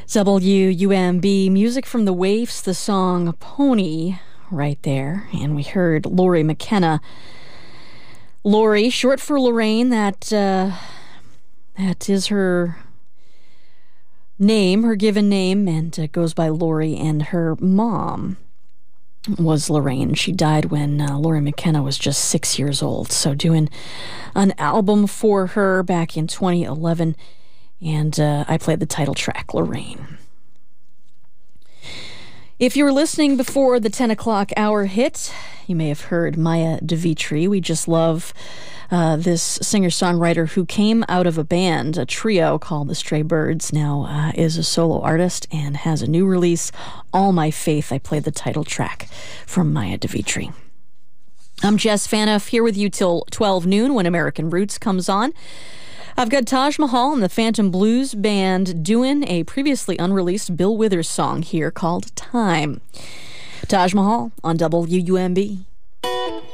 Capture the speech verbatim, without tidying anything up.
W U M B, music from the Waifs, the song Pony right there. And we heard Lori McKenna. Lori, short for Lorraine, that, uh, that is her name, her given name, and uh, goes by Lori. And her mom was Lorraine. She died when uh, Lori McKenna was just six years old. So doing an album for her back in twenty eleven. And uh, I played the title track, Lorraine. If you were listening before the ten o'clock hour hit, you may have heard Maya DeVitri. We just love uh, this singer-songwriter who came out of a band, a trio called the Stray Birds, now uh, is a solo artist and has a new release, All My Faith. I played the title track from Maya DeVitri. I'm Jess Fanoff, here with you till twelve noon when American Roots comes on. I've got Taj Mahal and the Phantom Blues Band doing a previously unreleased Bill Withers song here called Time. Taj Mahal on W U M B.